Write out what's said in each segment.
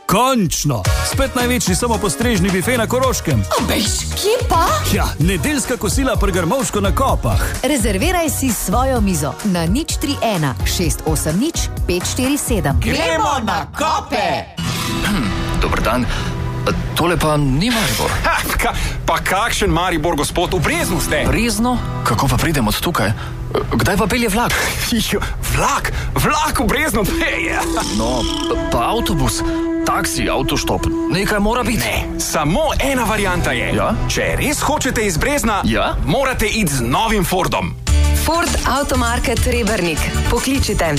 Končno! Spet največji samopostrežni bife na Koroškem. Bež, kje pa? Ja, nedeljska kosila pri Grmovšku na Kopah. Rezerviraj si svojo mizo na 031 680 547. Gremo na Kope! Dober dan. Tole pa ni Maribor. Pa kakšen Maribor, gospod? V Breznu ste. Brezno? Kako pa pridem od tukaj? Kdaj pa pelje vlak? Vlak v Breznu? No, pa avtobus, taksi, avtoštop, nekaj mora biti. Ne, samo ena varianta je. Ja? Če res hočete iz Brezna, ja? Morate iti z novim Fordom. Ford Automarket Rebernik. Pokličite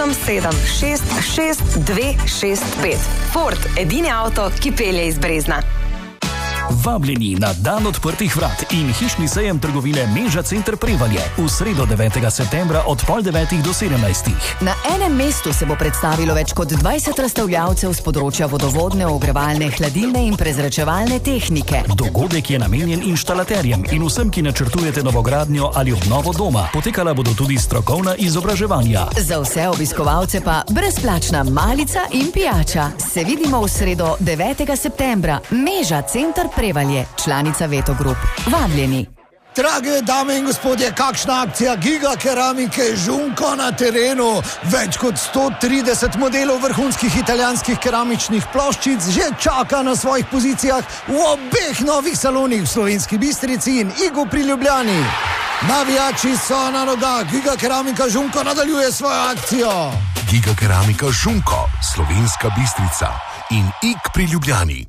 876 6265. Ford, edini avto, ki pelje iz Brezna. Vabljeni na dan odprtih vrat in hišni sejem trgovine Meža Center Prevalje v sredo 9. septembra od 8:30 do 17. Na enem mestu se bo predstavilo več kot 20 razstavljavcev z področja vodovodne, ogrevalne, hladilne in prezračevalne tehnike. Dogodek je namenjen inštalaterjem in vsem, ki načrtujete novogradnjo ali obnovo doma. Potekala bodo tudi strokovna izobraževanja. Za vse obiskovalce pa brezplačna malica in pijača. Se vidimo v sredo 9. septembra. Meža Center Prevalje, članica Veto Group. Vabljeni. Drage dame in gospodje, kakšna akcija Giga Keramike Žunko na terenu. Več kot 130 modelov vrhunskih italijanskih keramičnih ploščic že čaka na svojih pozicijah v obeh novih salonih v Slovenski Bistrici in Igu pri Ljubljani. Navijači so na nogah, Giga Keramika Žunko nadaljuje svojo akcijo. Giga Keramika Žunko, Slovenska Bistrica in Ig pri Ljubljani.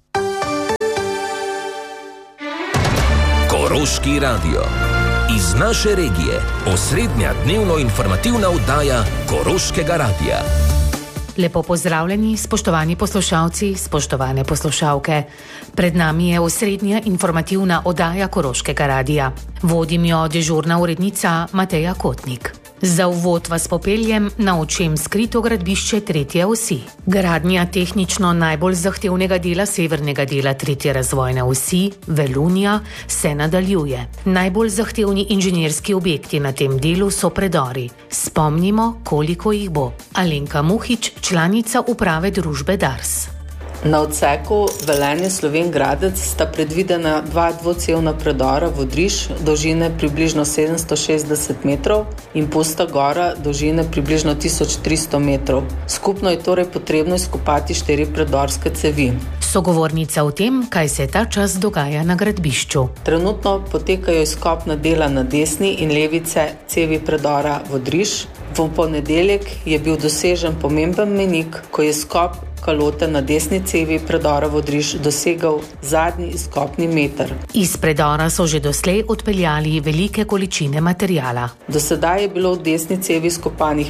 Koroški radio. Iz naše regije. Osrednja dnevno informativna oddaja Koroškega radia. Lepo pozdravljeni, spoštovani poslušalci, spoštovane poslušalke. Pred nami je osrednja informativna oddaja Koroškega radia. Vodim jo dežurna urednica Mateja Kotnik. Za uvod vas popeljem na očem skrito gradbišče tretje osi. Gradnja tehnično najbolj zahtevnega dela severnega dela tretje razvojne osi, Velunija, se nadaljuje. Najbolj zahtevni inženirski objekti na tem delu so predori. Spomnimo, koliko jih bo. Alenka Muhič, članica uprave družbe Dars. Na odseku Velenje-Slovenj Gradec sta predvidena dva dvocevna predora Vodriž, dolžine približno 760 metrov in Pusta Gora, dolžine približno 1300 metrov. Skupno je torej potrebno izkopati 4 predorske cevi. Sogovornica o tem, kaj se ta čas dogaja na gradbišču. Trenutno potekajo izkopna dela na desni in levice cevi predora Vodriž. V ponedeljek je bil dosežen pomemben mejnik, ko je skop kalote na desni cevi predora Vodriž dosegal zadnji izkopni meter. Iz predora so že doslej odpeljali velike količine materijala. Do sedaj je bilo v desni cevi skopanih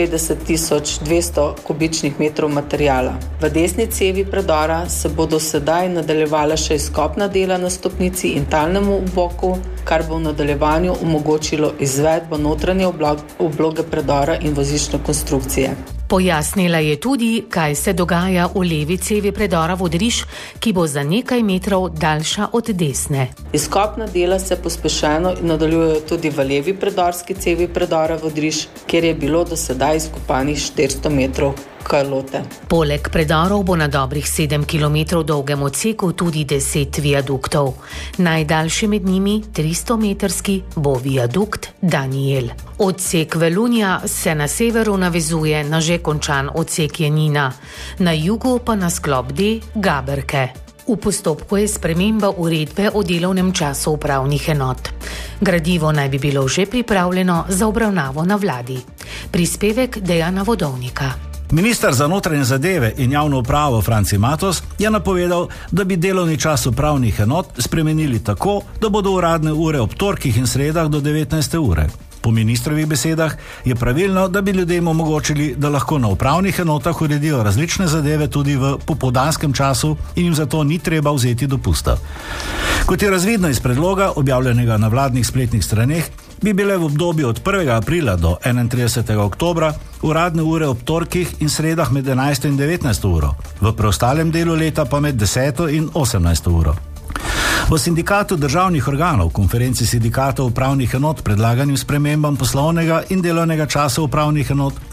55.200 kubičnih metrov materijala. V desni cevi predora se bodo sedaj nadaljevala še izkopna dela na stopnici in talnemu boku, kar bo v nadaljevanju omogočilo izvedbo notranje obloge predora in voziščne konstrukcije. Pojasnila je tudi, kaj se dogaja v levi cevi predora Vodriž, ki bo za nekaj metrov daljša od desne. Izkopna dela se pospešeno nadaljujejo tudi v levi predorski cevi predora Vodriž, kjer je bilo do sedaj izkopanih 400 metrov kalote. Poleg predorov bo na dobrih 7 km dolgem odseku tudi 10 viaduktov. Najdaljši med njimi, 300-metrski, bo viadukt Daniel. Odsek Velunja se na severu navezuje na že končan odsek Janina, na jugu pa na sklop D Gaberke. V postopku je sprememba uredbe o delovnem času upravnih enot. Gradivo naj bi bilo že pripravljeno za obravnavo na vladi. Prispevek Dejana Vodovnika. Minister za notranje zadeve in javno upravo Franci Matos je napovedal, da bi delovni čas upravnih enot spremenili tako, da bodo uradne ure ob torkih in sredah do 19. ure. Po ministrovih besedah je pravilno, da bi ljudem omogočili, da lahko na upravnih enotah uredijo različne zadeve tudi v popoldanskem času in jim zato ni treba vzeti dopusta. Kot je razvidno iz predloga, objavljenega na vladnih spletnih straneh, bi bile v obdobju od 1. aprila do 31. oktobra uradne ure ob torkih in sredah med 11. in 19. uro, v preostalem delu leta pa med 10. in 18. uro. V sindikatu državnih organov, konferenci sindikatov upravnih enot predlaganim spremembam poslovnega in delovnega časa upravnih enot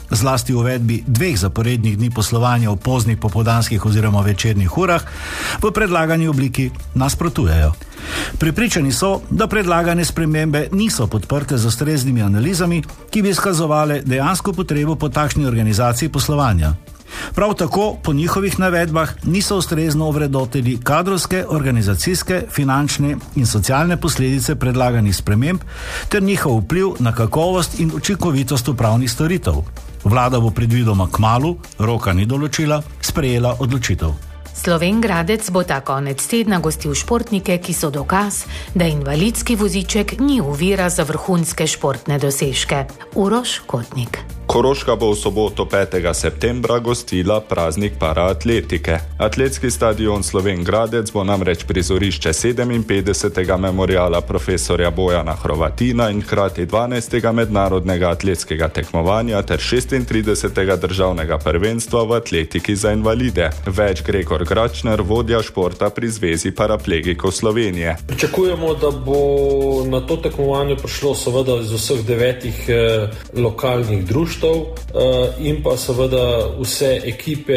zlasti uvedbi 2 zaporednih dni poslovanja v poznih popoldanskih oziroma večernih urah, v predlagani obliki nasprotujejo. Prepričani so, da predlagane spremembe niso podprte z ustreznimi analizami, ki bi izkazovale dejansko potrebo po takšni organizaciji poslovanja. Prav tako po njihovih navedbah niso ustrezno ovrednotili kadrovske, organizacijske, finančne in socialne posledice predlaganih sprememb ter njihov vpliv na kakovost in učinkovitost upravnih storitev. Vlada bo predvidoma kmalu, roka ni določila, sprejela odločitev. Slovenj Gradec bo ta konec tedna gostil športnike, ki so dokaz, da invalidski voziček ni ovira za vrhunske športne dosežke. Uroš Kotnik. Koroška bo v soboto 5. septembra gostila praznik paraatletike. Atletski stadion Slovenj Gradec bo namreč prizorišče 57. memoriala profesorja Bojana Hrovatina in hkrati 12. mednarodnega atletskega tekmovanja ter 36. državnega prvenstva v atletiki za invalide. Več Gregor Gračner, vodja športa pri Zvezi paraplegikov Slovenije. Pričakujemo, da bo na to tekmovanje prišlo seveda iz vseh 9 lokalnih društv in pa seveda vse ekipe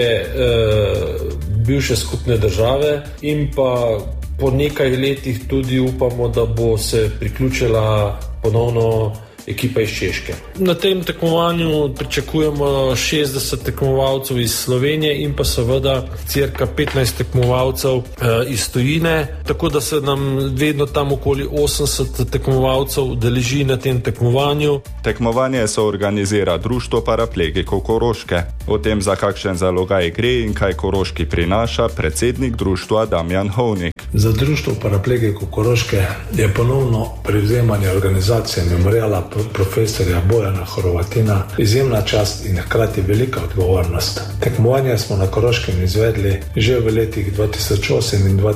bivše skupne države in pa po nekaj letih tudi upamo, da bo se priključila ponovno ekipa iz Češke. Na tem tekmovanju pričakujemo 60 tekmovalcev iz Slovenije in pa seveda cirka 15 tekmovalcev iz tujine, tako da se nam vedno tam okoli 80 tekmovalcev udeleži na tem tekmovanju. Tekmovanje se organizira Društvo paraplegikov Koroške. O tem, za kakšen zalogaj gre in kaj Koroški prinaša, predsednik društva Damjan Hovnik. Za Društvo paraplegikov Koroške je ponovno prevzemanje organizacije memoriala profesorja Bojana Hrovatina izjemna čast in hkrati velika odgovornost. Tekmovanje smo na Koroškem izvedli že v letih 2008 in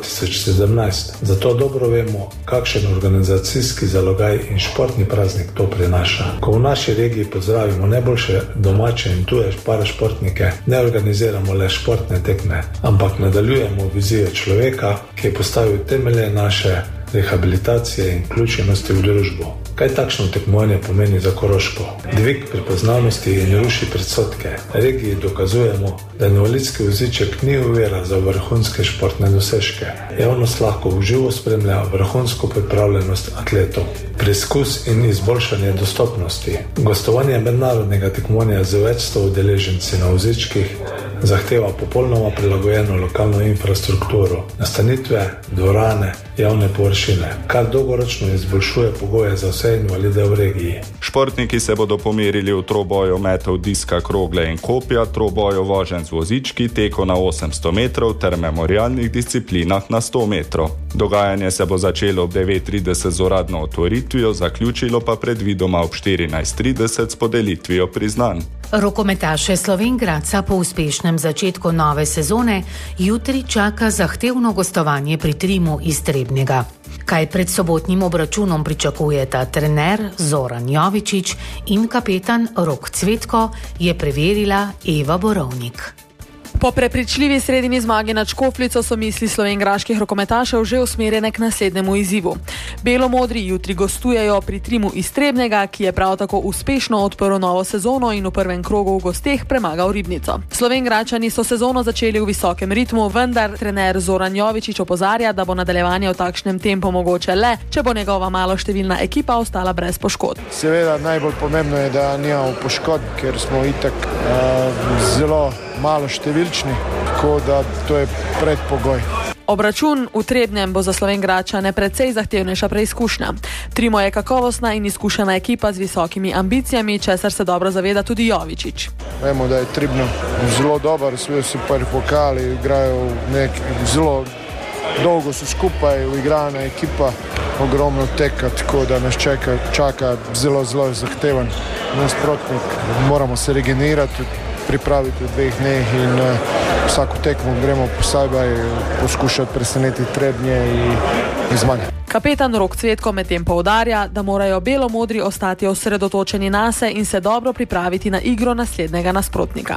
2017, zato dobro vemo, kakšen organizacijski zalogaj in športni praznik to prinaša. Ko v naši regiji pozdravimo najboljše domače in tuje parašportnike, ne organiziramo le športne tekme, ampak nadaljujemo vizijo človeka, ki je postavil temelje naše rehabilitacije in vključenosti v družbo. Kaj takšno tekmovanje pomeni za Koroško? Dvig prepoznavnosti in ruši predsodke. Regiji dokazujemo, da invalidski voziček ni ovira za vrhunske športne dosežke. Javnost lahko v živo spremlja vrhunsko pripravljenost atletov. Preskus in izboljšanje dostopnosti. Gostovanje mednarodnega tekmovanja z več 100 udeleženci na vozičkih zahteva popolnoma prilagojeno lokalno infrastrukturo, nastanitve, dvorane, javne površine, kar dolgoročno izboljšuje pogoje za vse invalide v regiji. Športniki se bodo pomerili v troboju metov diska, krogle in kopja, troboju voženj z vozički, teku na 800 metrov ter memorialnih disciplinah na 100 metrov. Dogajanje se bo začelo ob 9:30 z uradno otvoritvijo, zaključilo pa predvidoma ob 14:30 s podelitvijo priznanj. Rokometaše Slovenj Gradca po uspešnem začetku nove sezone jutri čaka zahtevno gostovanje pri Trimu iz Trebnjega. Kaj pred sobotnim obračunom pričakujeta trener Zoran Jovičić in kapetan Rok Cvetko, je preverila Eva Borovnik. Po prepričljivi sredini zmagi nad Škofljico so misli slovenjgraških rokometašev že usmerjene k naslednjemu izzivu. Belomodri jutri gostujejo pri Trimu iz Trebnjega, ki je prav tako uspešno odprl novo sezono in v prvem krogu v gosteh premagal Ribnico. Slovenjgračani so sezono začeli v visokem ritmu, vendar trener Zoran Jovičić opozarja, da bo nadaljevanje v takšnem tempu mogoče le, če bo njegova maloštevilna ekipa ostala brez poškodb. Seveda najbolj pomembno je, da nimamo poškodb, ker smo itak zelo malo številčni, tako da to je predpogoj. Obračun v Trebnjem bo za Slovenjgračane precej zahtevnejša preizkušnja. Trimo je kakovostna in izkušena ekipa z visokimi ambicijami, česar se dobro zaveda tudi Jovičić. Vemo, da je Trebnjem zelo dober, svojo si prvi pokali, igrajo zelo dolgo so skupaj, uigrana ekipa, ogromno teka, tako da nas čaka zelo zahteven nasprotnik. Moramo se regenerati, pripraviti v 2 dneh in vsako tekmo gremo posebej poskušati presenetiti Trebnje in zmagati. Kapetan Rok Cvetko medtem poudarja, da morajo belomodri ostati osredotočeni nase in se dobro pripraviti na igro naslednjega nasprotnika.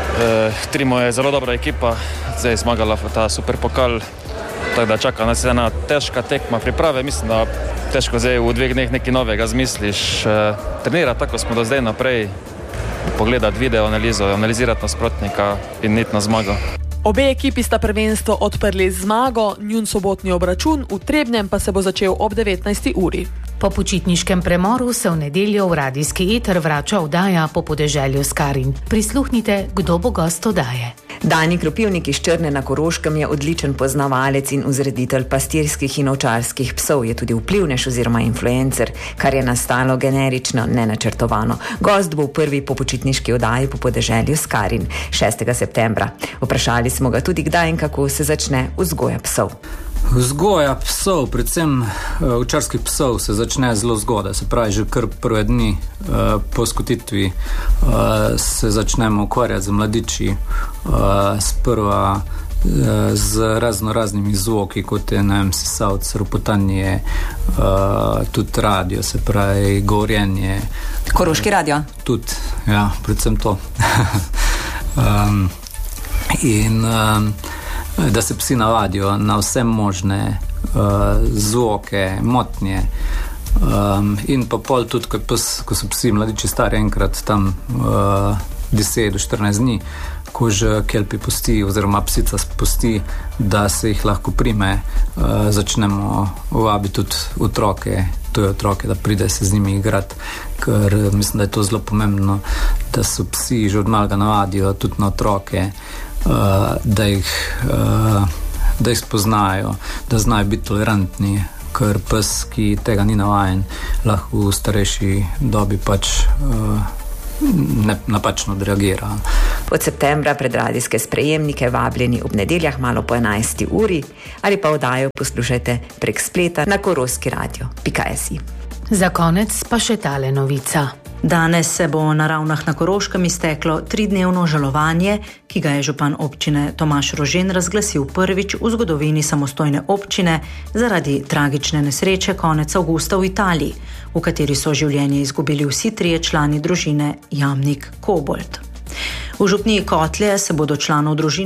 Trimo je zelo dobra ekipa, zdaj je zmagala v ta super pokal, tako da čaka nas ena težka tekma priprave. Mislim, da težko zdaj v 2 dneh nekaj novega zmisliš. Trenira tako smo do zdaj naprej. pogledati video analizo, analizirati nasprotnika in iti na zmago. Obe ekipi sta prvenstvo odprli z zmago, njun sobotni obračun v Trebnjem pa se bo začel ob 19. uri. Po počitniškem premoru se v nedeljo v radijski eter vrača oddaja Po podeželju Skarin. Prisluhnite, kdo bo gost oddaje. Dani Kropivnik iz Črne na Koroškem je odličen poznavalec in vzreditelj pastirskih in ovčarskih psov, je tudi vplivnež oziroma influencer, kar je nastalo generično, nenačrtovano. Gost bo v prvi popočitniški oddaji Po podeželju Skarin 6. septembra. Vprašali smo ga tudi, kdaj in kako se začne vzgoja psov. Vzgoja psov, predvsem ovčarskih psov, se začne zelo zgodaj, se pravi, že kar prve dni po skotitvi se začnemo ukvarjati z mladiči, sprva z raznimi zvoki, kot je, ne vem, sesavc, ropotanje, tudi radio, se pravi, govorjenje. Koroški radio? Tudi, ja, predvsem to. Da se psi navadijo na vse možne zvoke, motnje, in pa pol tudi, ko so psi mladiči stari enkrat tam 10 do 14 dni, ko že kelpi pusti oziroma psica spusti, da se jih lahko prime, začnemo vabiti tudi otroke, tuje otroke, da pride se z njimi igrati, ker mislim, da je to zelo pomembno, da so psi že od malega navadijo tudi na otroke, da jih spoznajo, da znajo biti tolerantni, ker pes, ki tega ni navajen, lahko v starejši dobi pač napačno odreagira. Od septembra pred radijske sprejemnike vabljeni ob nedeljah malo po 11. uri ali pa oddajo poslušajte prek spleta na koroskiradio.si. Za konec pa še tale novica. Danes se bo na Ravnah na Koroškem izteklo 3-dnevno žalovanje, ki ga je župan občine Tomaž Rožen razglasil prvič v zgodovini samostojne občine zaradi tragične nesreče konec avgusta v Italiji, v kateri so življenje izgubili vsi 3 člani družine Jamnik Kobold. V župniji Kotlje se bodo članov družine